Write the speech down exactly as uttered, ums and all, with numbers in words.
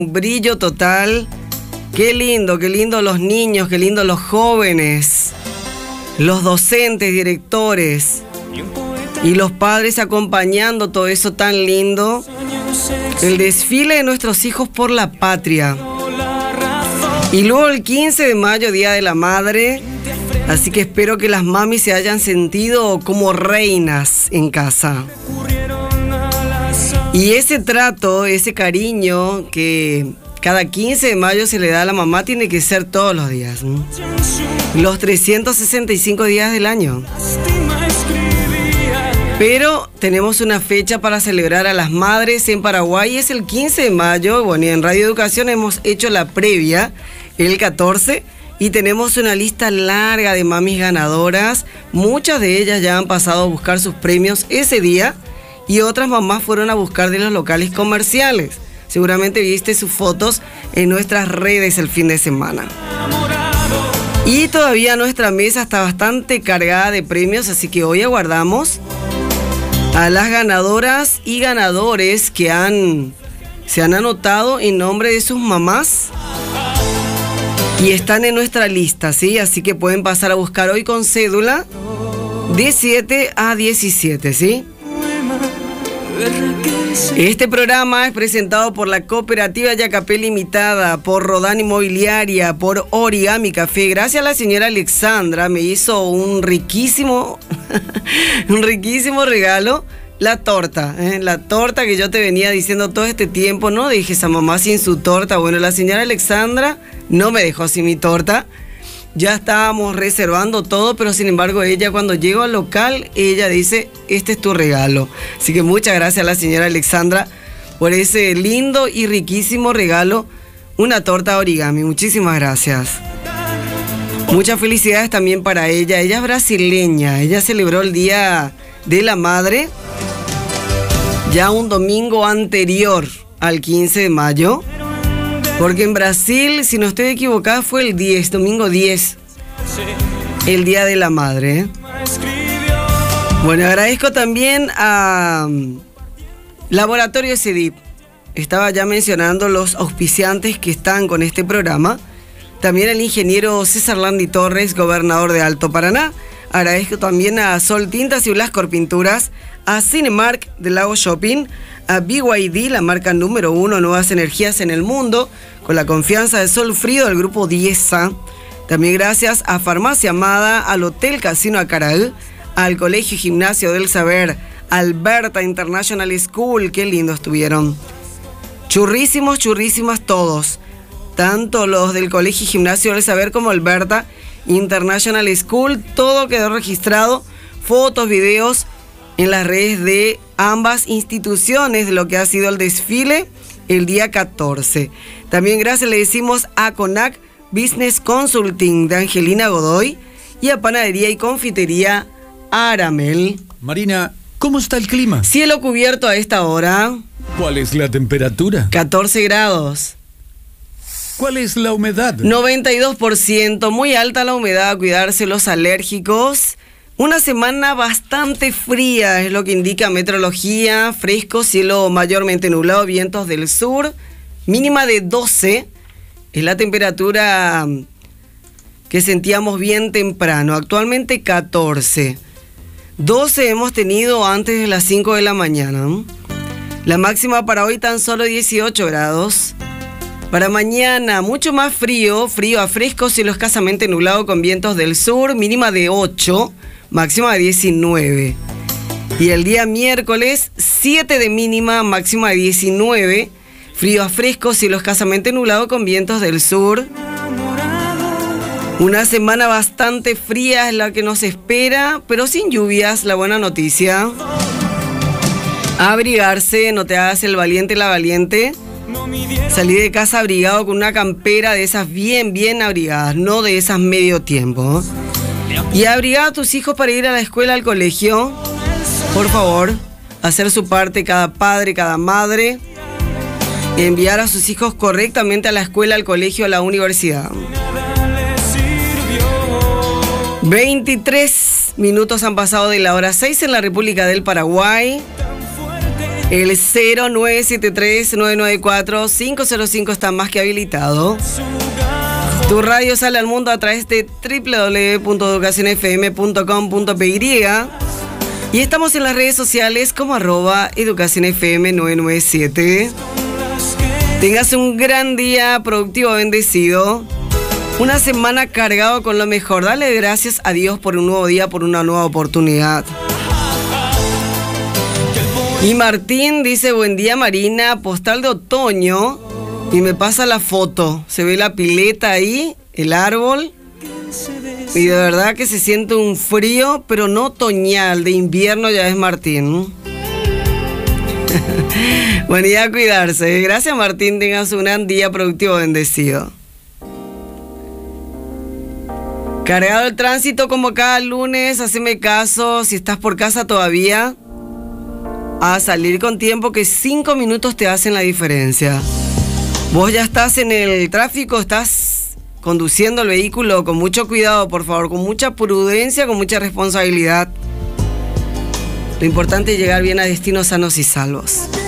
un brillo total. Qué lindo, qué lindo los niños, qué lindo los jóvenes, los docentes, directores y los padres acompañando todo eso tan lindo. El desfile de nuestros hijos por la patria. Y luego el quince de mayo, Día de la Madre. Así que espero que las mamis se hayan sentido como reinas en casa. Y ese trato, ese cariño que cada quince de mayo se le da a la mamá tiene que ser todos los días, ¿no? Los trescientos sesenta y cinco días del año. Pero tenemos una fecha para celebrar a las madres en Paraguay, es el quince de mayo. Bueno, y en Radio Educación hemos hecho la previa el catorce y tenemos una lista larga de mamis ganadoras. Muchas de ellas ya han pasado a buscar sus premios ese día y otras mamás fueron a buscar de los locales comerciales. Seguramente viste sus fotos en nuestras redes el fin de semana. Y todavía nuestra mesa está bastante cargada de premios, así que hoy aguardamos a las ganadoras y ganadores que han, se han anotado en nombre de sus mamás y están en nuestra lista, ¿sí? Así que pueden pasar a buscar hoy con cédula de siete a diecisiete, ¿sí? Este programa es presentado por la Cooperativa Yacapé Limitada, por Rodán Inmobiliaria, por Origami Café. Gracias a la señora Alexandra, me hizo un riquísimo, un riquísimo regalo, la torta, ¿eh? La torta que yo te venía diciendo todo este tiempo, no dejes a mamá sin su torta. Bueno, la señora Alexandra no me dejó sin mi torta. Ya estábamos reservando todo, pero sin embargo ella cuando llegó al local, ella dice, este es tu regalo. Así que muchas gracias a la señora Alexandra por ese lindo y riquísimo regalo, una torta origami. Muchísimas gracias. Muchas felicidades también para ella. Ella es brasileña, ella celebró el Día de la Madre ya un domingo anterior al quince de mayo. Porque en Brasil, si no estoy equivocada, fue el diez, domingo diez, el Día de la Madre, ¿eh? Bueno, agradezco también a Laboratorio CEDIP. Estaba ya mencionando los auspiciantes que están con este programa. También el ingeniero César Landi Torres, gobernador de Alto Paraná. Agradezco también a Sol Tintas y Blascor Pinturas, a Cinemark de Lago Shopping, a B Y D, la marca número uno, nuevas energías en el mundo, con la confianza de Sol Frío del grupo Dieza. También gracias a Farmacia Amada, al Hotel Casino Acaral, al Colegio Gimnasio del Saber, Alberta International School, qué lindo estuvieron. Churrísimos, churrísimas todos, tanto los del Colegio Gimnasio del Saber como Alberta International School, todo quedó registrado, fotos, videos en las redes de ambas instituciones de lo que ha sido el desfile el día catorce. También gracias le decimos a CONAC Business Consulting de Angelina Godoy y a Panadería y Confitería Aramel. Marina, ¿cómo está el clima? Cielo cubierto a esta hora. ¿Cuál es la temperatura? catorce grados. ¿Cuál es la humedad? noventa y dos por ciento, muy alta la humedad, cuidarse los alérgicos. Una semana bastante fría, es lo que indica meteorología, fresco, cielo mayormente nublado, vientos del sur, mínima de doce, es la temperatura que sentíamos bien temprano, actualmente catorce. doce hemos tenido antes de las cinco de la mañana. La máxima para hoy tan solo dieciocho grados. Para mañana mucho más frío, frío a fresco, cielo escasamente nublado con vientos del sur, mínima de ocho. Máxima de diecinueve. Y el día miércoles, siete de mínima, máxima de diecinueve. Frío a fresco, cielo escasamente nublado con vientos del sur. Una semana bastante fría es la que nos espera, pero sin lluvias, la buena noticia. Abrigarse, no te hagas el valiente la valiente. Salí de casa abrigado con una campera de esas bien, bien abrigadas, no de esas medio tiempo. Y abrigar a tus hijos para ir a la escuela, al colegio. Por favor, hacer su parte cada padre, cada madre. Enviar a sus hijos correctamente a la escuela, al colegio, a la universidad. veintitrés minutos han pasado de la hora seis en la República del Paraguay. El cero nueve siete tres, nueve nueve cuatro, cinco cero cinco está más que habilitado. Tu radio sale al mundo a través de doble u doble u doble u punto educación f m punto com punto p y y estamos en las redes sociales como arroba educación f m nueve nueve siete. Tengas un gran día productivo, bendecido. Una semana cargado con lo mejor. Dale gracias a Dios por un nuevo día, por una nueva oportunidad. Y Martín dice, buen día Marina, postal de otoño. Y me pasa la foto. Se ve la pileta ahí, el árbol. Y de verdad que se siente un frío, pero no otoñal, de invierno ya es Martín. Buen día, a cuidarse. Gracias Martín, tengas un gran día productivo, bendecido. Cargado el tránsito como cada lunes, haceme caso, si estás por casa todavía, a salir con tiempo, que cinco minutos te hacen la diferencia. Vos ya estás en el tráfico, estás conduciendo el vehículo con mucho cuidado, por favor, con mucha prudencia, con mucha responsabilidad. Lo importante es llegar bien a destinos sanos y salvos.